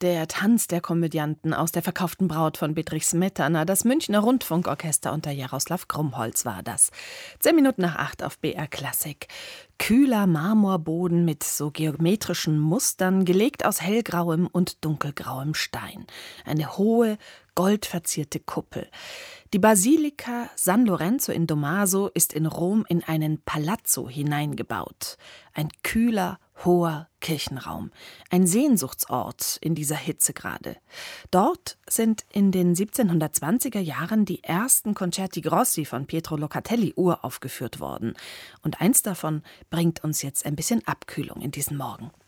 der Tanz der Komödianten aus der verkauften Braut von Bedřich Smetana. Das Münchner Rundfunkorchester unter Jaroslav Grumholz war das. 7:10 auf BR Klassik. Kühler Marmorboden mit so geometrischen Mustern, gelegt aus hellgrauem und dunkelgrauem Stein. Eine hohe, goldverzierte Kuppel. Die Basilika San Lorenzo in Domaso ist in Rom in einen Palazzo hineingebaut. Ein kühler, hoher Kirchenraum. Ein Sehnsuchtsort in dieser Hitzegrade. Dort sind in den 1720er Jahren die ersten Concerti Grossi von Pietro Locatelli uraufgeführt worden. Und eins davon bringt uns jetzt ein bisschen Abkühlung in diesen Morgen.